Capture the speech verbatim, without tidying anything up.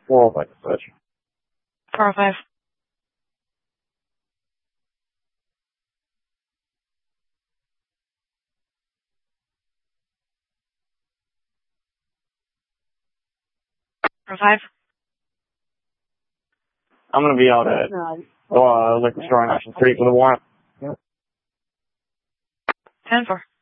four oh five to switch. four oh five. four oh five. I'm going to be out at uh, Liquor Store on Action Street with a warrant. ten four.